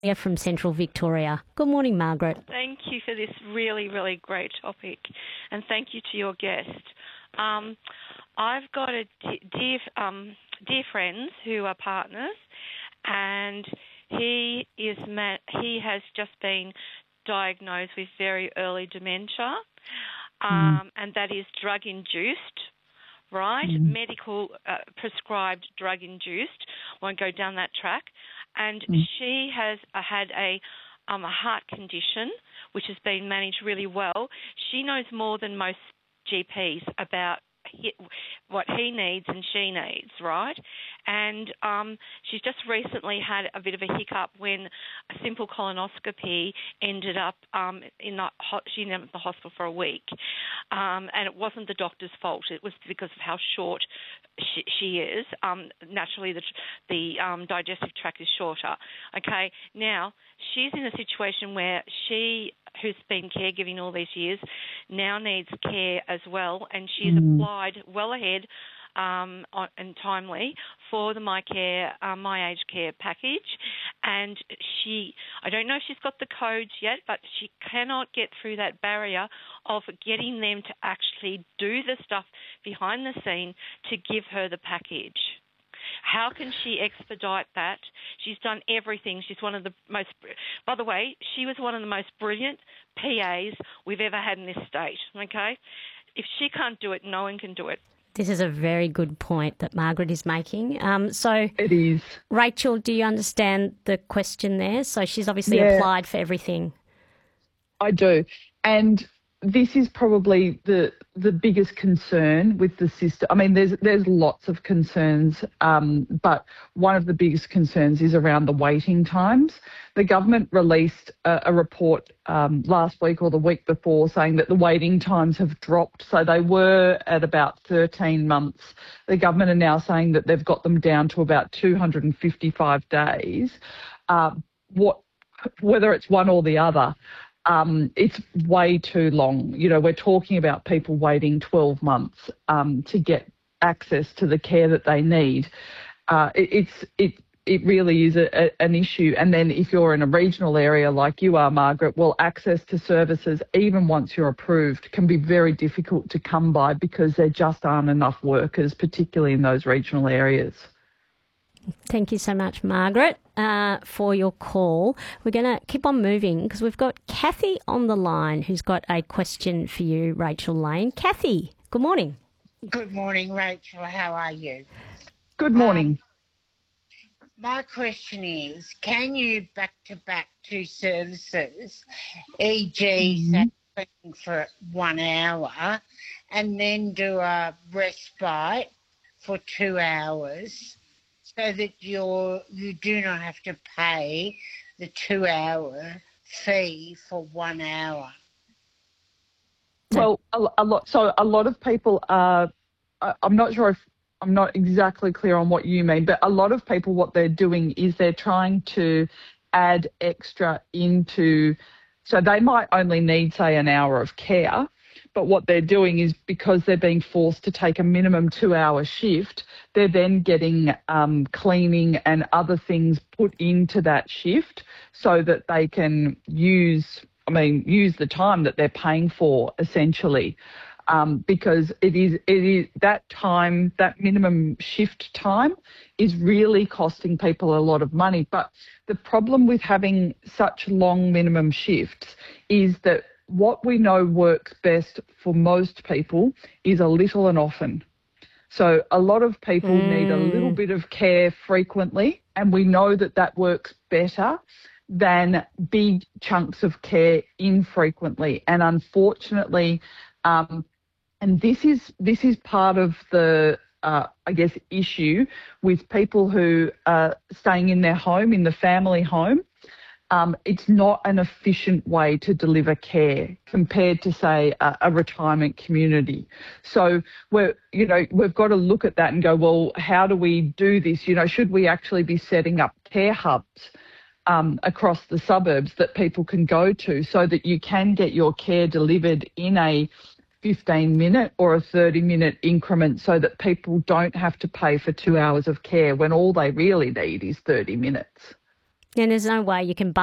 from Central Victoria. Good morning, Margaret. Thank you for this really, really great topic, and thank you to your guest. I've got dear friends who are partners, and he has just been diagnosed with very early dementia, and that is drug-induced, right? Medical prescribed drug-induced. Won't go down that track. And she has had a heart condition, which has been managed really well. She knows more than most GPs about what he needs and she needs, right? And she's just recently had a bit of a hiccup when a simple colonoscopy ended up she ended up in the hospital for a week. And it wasn't the doctor's fault. It was because of how short she is. Naturally, the digestive tract is shorter. Okay, now she's in a situation where who's been caregiving all these years, now needs care as well, and she's applied well ahead and timely for the My Aged Care package. And I don't know if she's got the codes yet, but she cannot get through that barrier of getting them to actually do the stuff behind the scene to give her the package. How can she expedite that? She's done everything. She's one of the most, by the way, she was one of the most brilliant PAs we've ever had in this state, okay? If she can't do it, no one can do it. This is a very good point that Margaret is making. So it is. Rachel, do you understand the question there? So she's obviously applied for everything. I do. And this is probably the biggest concern with the system. I mean, there's lots of concerns, but one of the biggest concerns is around the waiting times. The government released a report last week or the week before saying that the waiting times have dropped. So they were at about 13 months. The government are now saying that they've got them down to about 255 days. Whether it's one or the other, it's way too long. You know, we're talking about people waiting 12 months to get access to the care that they need. It really is an issue. And then if you're in a regional area like you are, Margaret, well, access to services, even once you're approved, can be very difficult to come by because there just aren't enough workers, particularly in those regional areas. Thank you so much, Margaret, for your call. We're going to keep on moving because we've got Kathy on the line who's got a question for you, Rachel Lane. Kathy, good morning. Good morning, Rachel. How are you? Good morning. My question is, can you back-to-back two services, e.g. for 1 hour, and then do a respite for 2 hours, so that you do not have to pay the 2-hour fee for 1 hour? Well, a lot of people are, I'm not sure if I'm not exactly clear on what you mean, but a lot of people, what they're doing is they're trying to add extra into, so they might only need, say, an hour of care, but what they're doing is, because they're being forced to take a minimum 2-hour shift, they're then getting cleaning and other things put into that shift so that they can use the time that they're paying for, essentially. Because it is that time, that minimum shift time is really costing people a lot of money. But the problem with having such long minimum shifts is that what we know works best for most people is a little and often. So a lot of people need a little bit of care frequently, and we know that that works better than big chunks of care infrequently. And unfortunately, and this is part of the, issue with people who are staying in their home, in the family home. It's not an efficient way to deliver care compared to, say, a retirement community. So we've got to look at that and go, well, how do we do this? You know, should we actually be setting up care hubs across the suburbs that people can go to so that you can get your care delivered in a 15-minute or a 30-minute increment, so that people don't have to pay for 2 hours of care when all they really need is 30 minutes. And there's no way you can